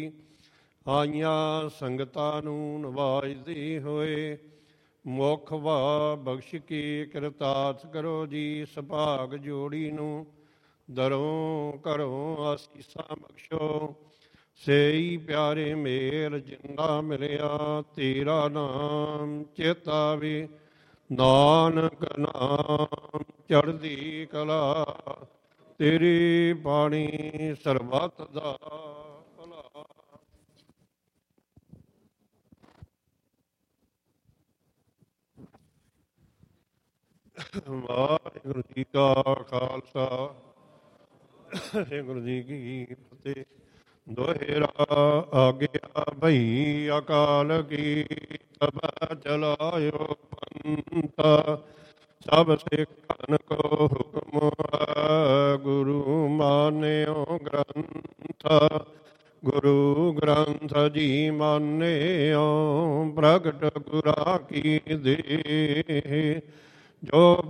ਆਈਆਂ ਸੰਗਤਾਂ ਨੂੰ ਨਵਾਜਦੇ ਹੋਏ ਮੁਖ ਵਾ ਬਖਸ਼ ਕੇ ਕਿਰਤਾਰਥ ਕਰੋ ਜੀ। ਸੁਭਾਗ ਜੋੜੀ ਨੂੰ ਦਰੋਂ ਘਰੋਂ ਆਸੀਸਾਂ ਬਖਸ਼ੋ। ਸੇਈ ਪਿਆਰੇ ਮੇਰ ਜਿੰਦਾ ਮਿਲਿਆ ਤੇਰਾ ਨਾਮ ਚੇਤਾਵੇ। ਨਾਨਕ ਨਾਮ ਚੜ੍ਹਦੀ ਕਲਾ ਤੇਰੀ ਬਾਣੀ ਸਰਬੱਤ ਦਾ ਭਲਾ। ਵਾਹਿਗੁਰੂ ਜੀ ਕਾ ਖਾਲਸਾ ਵਾਹਿਗੁਰੂ ਜੀ ਕੀ ਫਤਿਹ। ਦੋਹਰਾ ਆਗਿਆ ਭਈ ਅਕਾਲ ਕੀ ਤਬ ਚਲਾਇਓ ਪੰਥ। ਸਭ ਸਿੱਖਨ ਕੋ ਹੁਕਮ ਗੁਰੂ ਮਾਨਿਓ ਗ੍ਰੰਥ। ਗੁਰੂ ਗ੍ਰੰਥ ਜੀ ਮਾਨਿਓ ਪ੍ਰਗਟ ਗੁਰਾਂ ਕੀ ਦੇ। ਜੋ